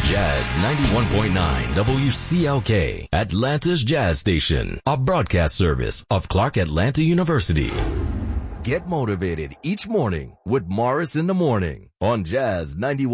Jazz 91.9 WCLK, Atlanta's Jazz Station, a broadcast service of Clark Atlanta University. Get motivated each morning with Morris in the Morning on Jazz 91.